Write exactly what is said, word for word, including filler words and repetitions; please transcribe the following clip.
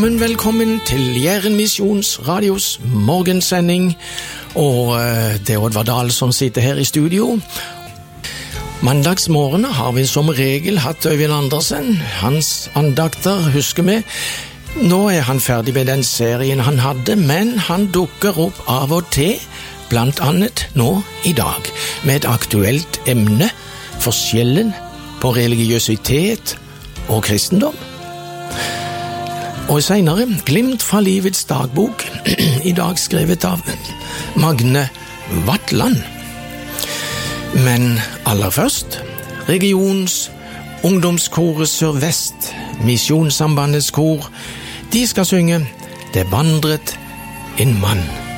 Men velkommen til Jæren Misjons radios morgensending, og det er Oddvar Dahl som sitter her i studio. Mandagsmorgen har vi som regel hatt Øyvind Andersen, hans andakter husker vi. Nå er han ferdig med den serien han hadde, men han dukker opp av og til, blant annet nå i dag, med et aktuelt emne, forskjellen på religiøsitet og kristendom. Og senere, glimt fra livets dagbok, i dag skrevet av Magne Vatland. Men aller først, regions ungdomskoret Sør-Vest, Misjonssambandets kor, de skal synge «Det vandret en mann».